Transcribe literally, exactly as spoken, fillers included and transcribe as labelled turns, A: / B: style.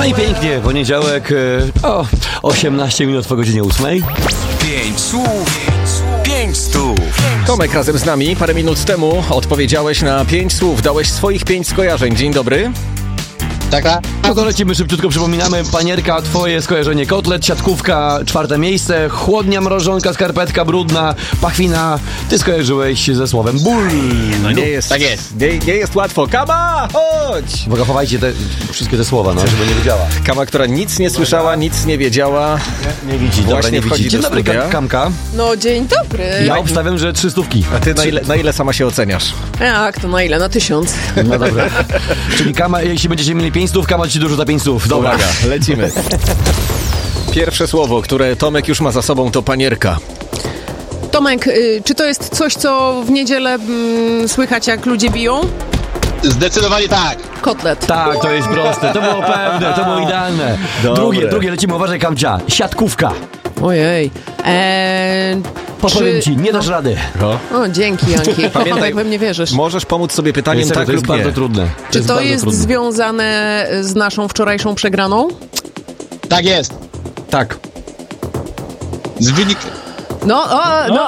A: i pięknie, poniedziałek, o, osiemnaście minut po godzinie ósmej.
B: Pięć słów, pięć stów.
C: Tomek razem z nami. Parę minut temu odpowiedziałeś na pięć słów, dałeś swoich pięć skojarzeń. Dzień dobry.
D: Tak, tak.
A: No to lecimy szybciutko, przypominamy. Panierka, twoje skojarzenie: kotlet, siatkówka, czwarte miejsce, chłodnia, mrożonka, skarpetka brudna, pachwina. Ty skojarzyłeś ze słowem ból.
C: No nie jest,
D: tak jest.
C: Nie, nie jest łatwo. Kama, chodź!
A: Uwaga, chowajcie te, wszystkie te słowa, no, żeby nie wiedziała.
C: Kama, która nic nie słyszała, nic nie wiedziała.
A: Nie, nie widzi, dobra,
C: Właśnie
A: nie
C: wchodzi
A: widzi.
C: do
A: Dzień dobry,
C: studia.
A: Kam- Kamka.
E: No, dzień dobry.
A: Ja obstawiam, że trzy stówki.
C: A ty na ile, na ile sama się oceniasz?
E: Jak to na ile? Na tysiąc.
A: No dobra. Czyli Kama, jeśli będziecie mieli pięć stów, Kama ci dużo za pięć stów. Dobra.
C: Uwaga, lecimy. Pierwsze słowo, które Tomek już ma za sobą, to panierka.
E: Tomek, y, czy to jest coś, co w niedzielę mm, słychać, jak ludzie biją?
D: Zdecydowanie tak.
E: Kotlet.
A: Tak, to jest proste. To było pewne, to było idealne.
C: Dobre.
A: Drugie, drugie, lecimy, uważaj, Kamcia. Siatkówka.
E: Ojej. Eee,
A: Podpowiem
E: czy...
A: ci, nie dasz rady.
C: O.
E: O, dzięki, Janki. Tomek, we mnie wierzysz.
C: Możesz pomóc sobie pytaniem
A: Niestety,
C: tak
A: to jest
C: lub nie.
A: bardzo trudne.
E: Czy to
A: bardzo
E: jest
A: trudne.
E: związane z naszą wczorajszą przegraną?
D: Tak jest.
C: Tak.
D: Z wynik...
E: No, o, no,